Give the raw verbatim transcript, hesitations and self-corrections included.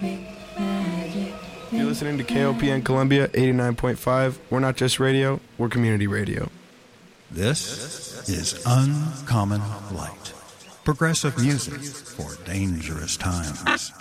You're listening to K O P N Columbia eighty-nine point five. We're not just radio, we're community radio. This is Uncommon Light. Progressive music for dangerous times.